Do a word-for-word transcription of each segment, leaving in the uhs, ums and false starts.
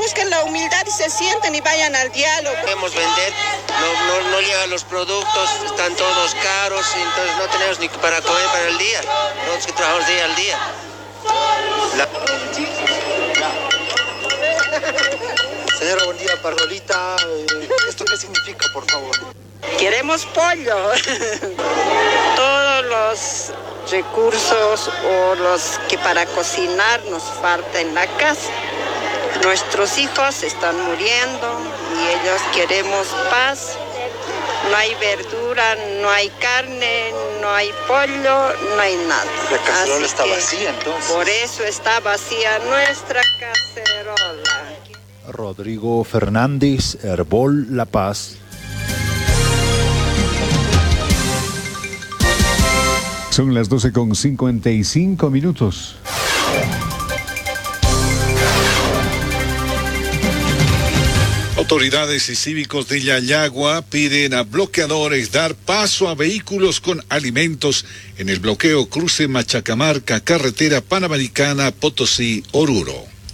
busquen la humildad y se sienten y vayan al diálogo. Queremos vender, no, no, no llegan los productos, están todos caros, entonces no tenemos ni para comer para el día, nosotros que trabajamos día al día. La... Señora, buen día, Parrolita. ¿Esto qué significa, por favor? Queremos pollo. Todos los recursos o los que para cocinar nos falta en la casa. Nuestros hijos están muriendo y ellos queremos paz. No hay verdura, no hay carne, no hay pollo, no hay nada. La cacerola Así está que vacía, entonces. Por eso está vacía nuestra cacerola. Rodrigo Fernández, Herbol La Paz. Son las doce con cincuenta y cinco minutos. Autoridades y cívicos de Yayagua piden a bloqueadores dar paso a vehículos con alimentos en el bloqueo cruce Machacamarca, carretera panamericana Potosí-Oruro.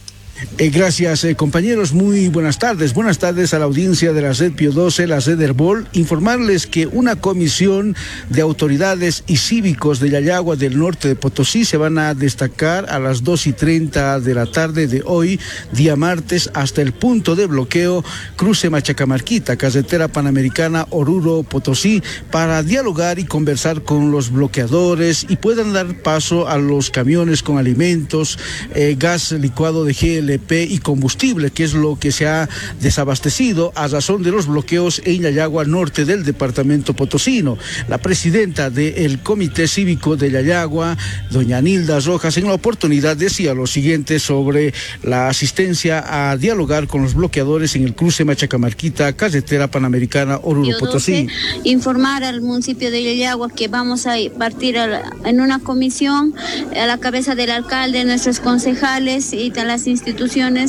Eh, gracias, eh, compañeros. Muy buenas tardes. Buenas tardes a la audiencia de la red Pío doce, la red Herbol. Informarles que una comisión de autoridades y cívicos de Yayagua del norte de Potosí se van a destacar a las dos y treinta de la tarde de hoy, día martes, hasta el punto de bloqueo cruce Machacamarquita, carretera panamericana Oruro-Potosí, para dialogar y conversar con los bloqueadores y puedan dar paso a los camiones con alimentos, eh, gas licuado de G L P y combustible, que es lo que se ha desabastecido a razón de los bloqueos en Yayagua norte del departamento potosino. La presidenta del Comité Cívico de Yayagua, doña Nilda Rojas, en la oportunidad decía lo siguiente sobre la asistencia a dialogar con los bloqueadores en el cruce Machacamarquita, carretera panamericana Oruro-Potosí. Informar al municipio de Yayagua que vamos a partir a la, en una comisión a la cabeza del alcalde, nuestros concejales y de las instituciones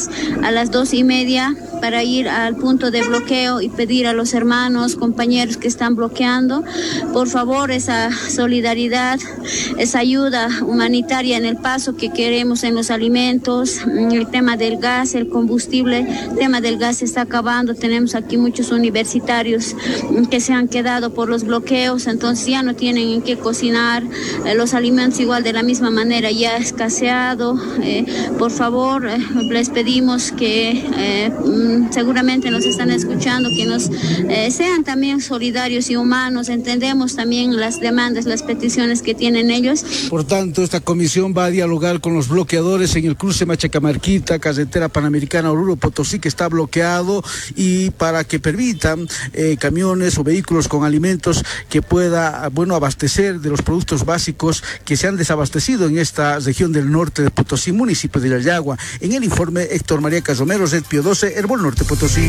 a las dos y media para ir al punto de bloqueo y pedir a los hermanos, compañeros que están bloqueando, por favor, esa solidaridad, esa ayuda humanitaria en el paso que queremos en los alimentos, el tema del gas, el combustible, el tema del gas se está acabando, tenemos aquí muchos universitarios que se han quedado por los bloqueos, entonces ya no tienen en qué cocinar, eh, los alimentos igual de la misma manera ya escaseado, eh, por favor, eh, les pedimos que eh, seguramente nos están escuchando, que nos eh, sean también solidarios y humanos. Entendemos también las demandas, las peticiones que tienen ellos. Por tanto, esta comisión va a dialogar con los bloqueadores en el cruce Machacamarquita, carretera panamericana Oruro-Potosí, que está bloqueado, y para que permitan eh, camiones o vehículos con alimentos que pueda, bueno, abastecer de los productos básicos que se han desabastecido en esta región del norte de Potosí, municipio de Yayagua. En el informe, Héctor María Casomero, red Pío doce, Herbol Norte Potosí.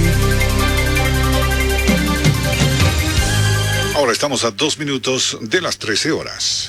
Ahora estamos a dos minutos de las trece horas.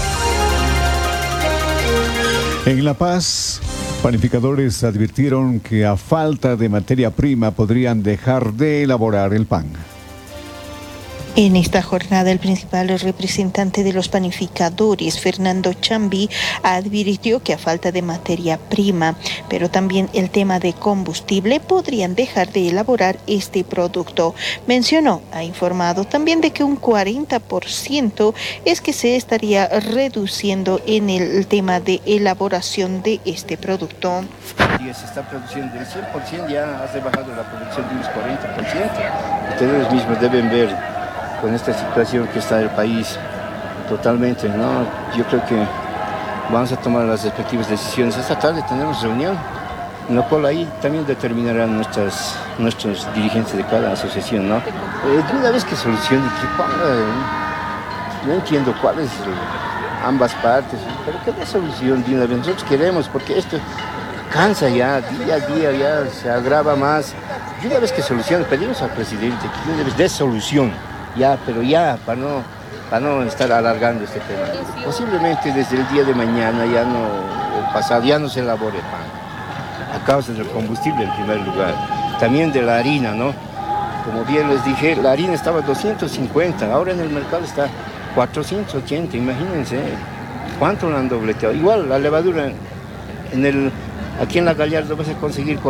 En La Paz, panificadores advirtieron que a falta de materia prima podrían dejar de elaborar el pan. En esta jornada, el principal representante de los panificadores, Fernando Chambi, advirtió que a falta de materia prima, pero también el tema de combustible, podrían dejar de elaborar este producto. Mencionó, ha informado también de que un cuarenta por ciento es que se estaría reduciendo en el tema de elaboración de este producto. Ya se está produciendo del cien por ciento, ya ha rebajado la producción de unos cuarenta por ciento. Ustedes mismos deben ver con esta situación que está el país totalmente, ¿no? Yo creo que vamos a tomar las respectivas decisiones. Esta tarde tenemos reunión, en la cual ahí también determinarán nuestras, nuestros dirigentes de cada asociación, ¿no? Eh, de una vez que solucione, que ponga, eh, no entiendo cuál es eh, ambas partes, pero que dé solución de una vez. Nosotros queremos, porque esto cansa ya, día a día ya se agrava más. De una vez que solucione, pedimos al presidente que de una vez dé solución. Ya, pero ya, para no, para no estar alargando este tema. Posiblemente desde el día de mañana ya no, o pasado, ya no se elabore pan, a causa del combustible en primer lugar. También de la harina, ¿no? Como bien les dije, la harina estaba a doscientos cincuenta, ahora en el mercado está cuatrocientos ochenta, imagínense, ¿cuánto lo han dobleteado? Igual, la levadura, en el, aquí en La Gallardo vas a conseguir